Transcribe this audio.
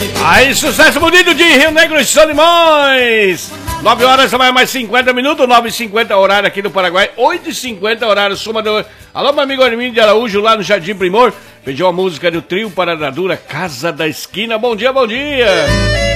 Aí, sucesso bonito de Rio Negro e Solimões. 9 horas, mais 50 minutos, 9h50 horário aqui do Paraguai, 8h50 horário Suma do... Alô, meu amigo Arminio de Araújo, lá no Jardim Primor, pediu a música do trio Paradadura, Casa da Esquina. Bom dia, bom dia.